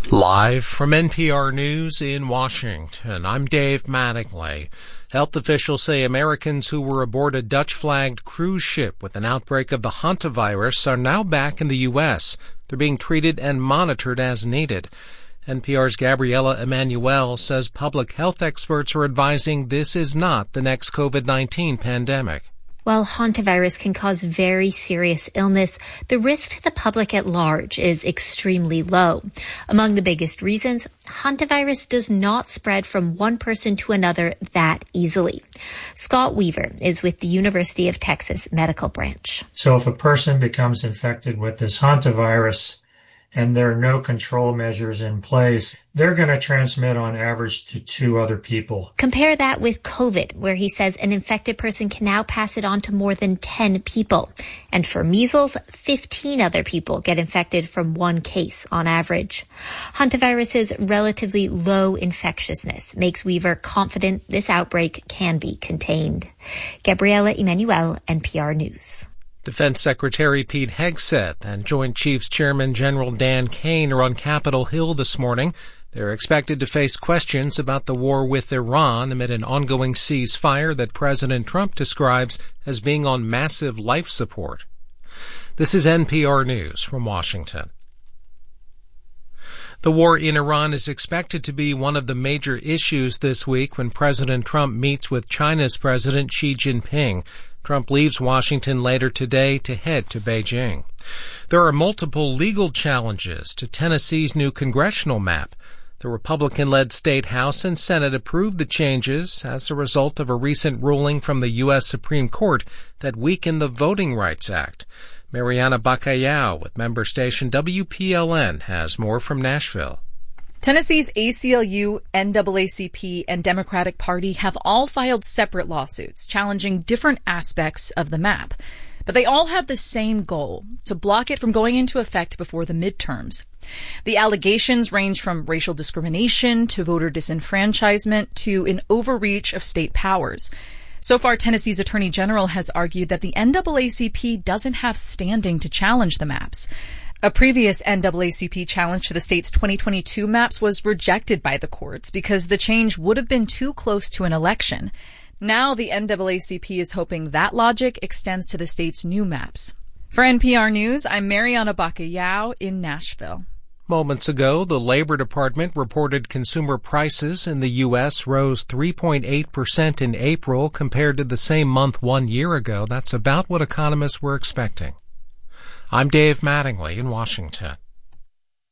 Live from NPR News in Washington, I'm Dave Mattingly. Health officials say Americans who were aboard a Dutch-flagged cruise ship with an outbreak of the hantavirus are now back in the U.S. They're being treated and monitored as needed. NPR's Gabriela Emanuel says public health experts are advising this is not the next COVID-19 pandemic. While hantavirus can cause very serious illness, the risk to the public at large is extremely low. Among the biggest reasons, hantavirus does not spread from one person to another that easily. Scott Weaver is with the University of Texas Medical Branch. So if a person becomes infected with this hantavirus and there are no control measures in place, they're going to transmit on average to 2 other people. Compare that with COVID, where he says an infected person can now pass it on to more than 10 people. And for measles, 15 other people get infected from one case on average. Hantavirus's relatively low infectiousness makes Weaver confident this outbreak can be contained. Gabriela Emanuel, NPR News. Defense Secretary Pete Hegseth and Joint Chiefs Chairman General Dan Kane are on Capitol Hill this morning. They're expected to face questions about the war with Iran amid an ongoing ceasefire that President Trump describes as being on massive life support. This is NPR News from Washington. The war in Iran is expected to be one of the major issues this week when President Trump meets with China's President Xi Jinping. Trump leaves Washington later today to head to Beijing. There are multiple legal challenges to Tennessee's new congressional map. The Republican-led state House and Senate approved the changes as a result of a recent ruling from the U.S. Supreme Court that weakened the Voting Rights Act. Mariana Bacallao with member station WPLN has more from Nashville. Tennessee's ACLU, NAACP, and Democratic Party have all filed separate lawsuits challenging different aspects of the map. But they all have the same goal, to block it from going into effect before the midterms. The allegations range from racial discrimination to voter disenfranchisement to an overreach of state powers. So far, Tennessee's Attorney General has argued that the NAACP doesn't have standing to challenge the maps. A previous NAACP challenge to the state's 2022 maps was rejected by the courts because the change would have been too close to an election. Now the NAACP is hoping that logic extends to the state's new maps. For NPR News, I'm Mariana Bacallao in Nashville. Moments ago, the Labor Department reported consumer prices in the U.S. rose 3.8% in April compared to the same month 1 year ago. That's about what economists were expecting. I'm Dave Mattingly in Washington.